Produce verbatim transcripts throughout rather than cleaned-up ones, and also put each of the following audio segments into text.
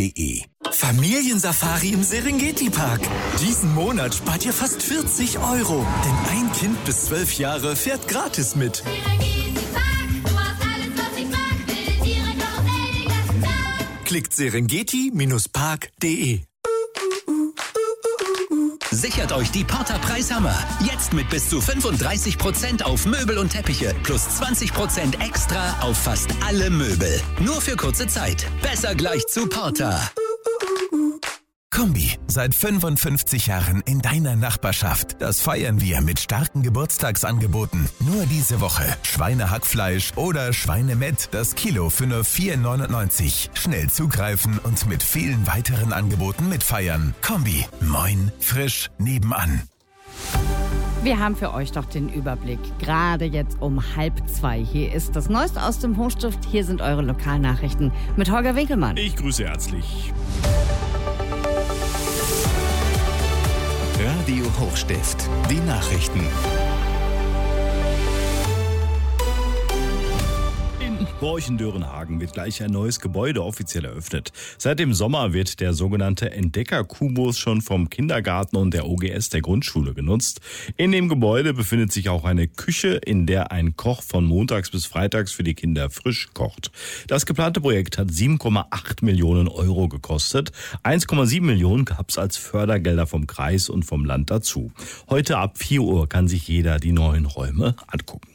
de. Familiensafari im Serengeti-Park. Diesen Monat spart ihr fast vierzig Euro. Denn ein Kind bis zwölf Jahre fährt gratis mit. Klickt serengeti Park punkt de. Sichert euch die Porter Preishammer. Jetzt mit bis zu fünfunddreißig Prozent auf Möbel und Teppiche. Plus zwanzig Prozent extra auf fast alle Möbel. Nur für kurze Zeit. Besser gleich zu Porter. Kombi, seit fünfundfünfzig Jahren in deiner Nachbarschaft. Das feiern wir mit starken Geburtstagsangeboten. Nur diese Woche Schweinehackfleisch oder Schweinemett, das Kilo für nur vier neunundneunzig. Schnell zugreifen und mit vielen weiteren Angeboten mitfeiern. Kombi, moin, frisch, nebenan. Wir haben für euch doch den Überblick. Gerade jetzt um halb zwei. Hier ist das Neueste aus dem Hochstift. Hier sind eure Lokalnachrichten mit Holger Winkelmann. Ich grüße herzlich. Radio Hochstift. Die Nachrichten. In Borchen-Dörenhagen wird gleich ein neues Gebäude offiziell eröffnet. Seit dem Sommer wird der sogenannte Entdecker-Kubus schon vom Kindergarten und der O G S der Grundschule genutzt. In dem Gebäude befindet sich auch eine Küche, in der ein Koch von montags bis freitags für die Kinder frisch kocht. Das geplante Projekt hat sieben Komma acht Millionen Euro gekostet. eins Komma sieben Millionen gab es als Fördergelder vom Kreis und vom Land dazu. Heute ab vier Uhr kann sich jeder die neuen Räume angucken.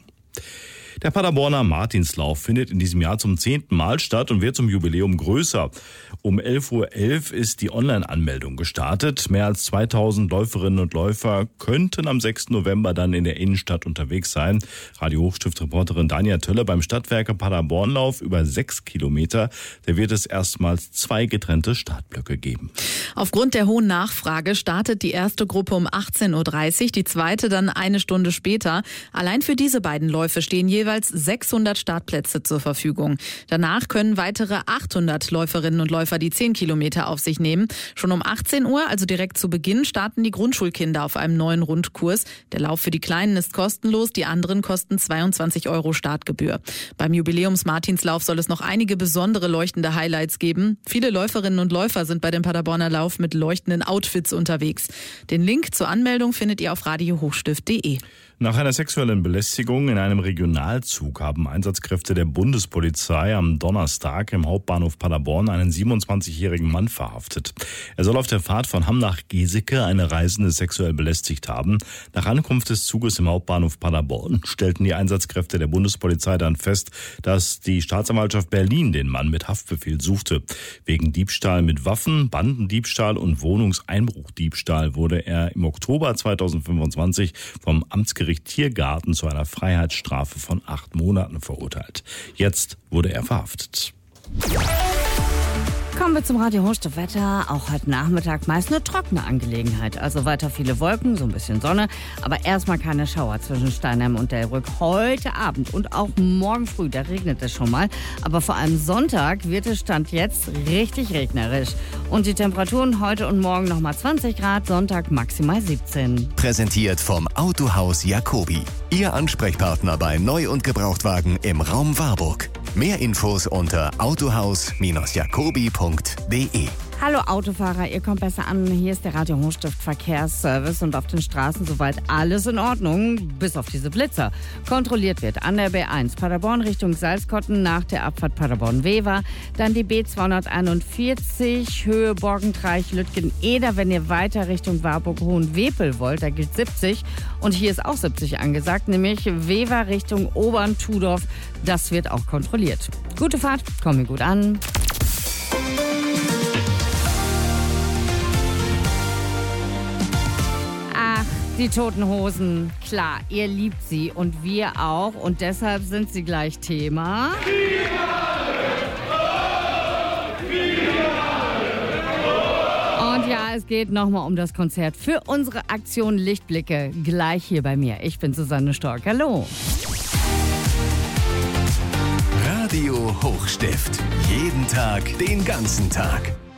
Der Paderborner Martinslauf findet in diesem Jahr zum zehnten Mal statt und wird zum Jubiläum größer. Um elf Uhr elf ist die Online-Anmeldung gestartet. Mehr als zweitausend Läuferinnen und Läufer könnten am sechsten November dann in der Innenstadt unterwegs sein. Radio Hochstift-Reporterin Dania Tölle beim Stadtwerke Paderbornlauf über sechs Kilometer. Da wird es erstmals zwei getrennte Startblöcke geben. Aufgrund der hohen Nachfrage startet die erste Gruppe um achtzehn Uhr dreißig, die zweite dann eine Stunde später. Allein für diese beiden Läufe stehen jeweils sechshundert Startplätze zur Verfügung. Danach können weitere achthundert Läuferinnen und Läufer die zehn Kilometer auf sich nehmen. Schon um achtzehn Uhr, also direkt zu Beginn, starten die Grundschulkinder auf einem neuen Rundkurs. Der Lauf für die Kleinen ist kostenlos, die anderen kosten zweiundzwanzig Euro Startgebühr. Beim Jubiläums-Martinslauf soll es noch einige besondere leuchtende Highlights geben. Viele Läuferinnen und Läufer sind bei dem Paderborner Lauf mit leuchtenden Outfits unterwegs. Den Link zur Anmeldung findet ihr auf radio hochstift punkt de. Nach einer sexuellen Belästigung in einem Regionalzug haben Einsatzkräfte der Bundespolizei am Donnerstag im Hauptbahnhof Paderborn einen siebenundzwanzigjährigen Mann verhaftet. Er soll auf der Fahrt von Hamm nach Geseke eine Reisende sexuell belästigt haben. Nach Ankunft des Zuges im Hauptbahnhof Paderborn stellten die Einsatzkräfte der Bundespolizei dann fest, dass die Staatsanwaltschaft Berlin den Mann mit Haftbefehl suchte. Wegen Diebstahl mit Waffen, Bandendiebstahl und Wohnungseinbruchdiebstahl wurde er im Oktober zweitausendfünfundzwanzig vom Amtsgericht Tiergarten zu einer Freiheitsstrafe von acht Monaten verurteilt. Jetzt wurde er verhaftet. Kommen wir zum Radio Hochstift Wetter. Auch heute Nachmittag meist eine trockene Angelegenheit. Also weiter viele Wolken, so ein bisschen Sonne. Aber erstmal keine Schauer zwischen Steinheim und Delbrück. Heute Abend und auch morgen früh, da regnet es schon mal. Aber vor allem Sonntag wird es Stand jetzt richtig regnerisch. Und die Temperaturen heute und morgen nochmal zwanzig Grad, Sonntag maximal siebzehn. Präsentiert vom Autohaus Jacobi. Ihr Ansprechpartner bei Neu- und Gebrauchtwagen im Raum Warburg. Mehr Infos unter autohaus jacobi punkt de. Hallo Autofahrer, ihr kommt besser an. Hier ist der Radio Hochstift Verkehrsservice und auf den Straßen soweit alles in Ordnung, bis auf diese Blitzer. Kontrolliert wird an der B eins Paderborn Richtung Salzkotten nach der Abfahrt Paderborn-Wever. Dann die B zweihunderteinundvierzig Höhe Borgentreich-Lütgen-Eder. Wenn ihr weiter Richtung Warburg-Hohenwepel wollt, da gilt siebzig. Und hier ist auch siebzig angesagt, nämlich Wever Richtung Obern-Tudorf. Das wird auch kontrolliert. Gute Fahrt, kommt gut an. Die Toten Hosen, klar, ihr liebt sie und wir auch und deshalb sind sie gleich Thema. Und ja, es geht nochmal um das Konzert für unsere Aktion Lichtblicke, gleich hier bei mir. Ich bin Susanne Stork, hallo. Radio Hochstift, jeden Tag, den ganzen Tag.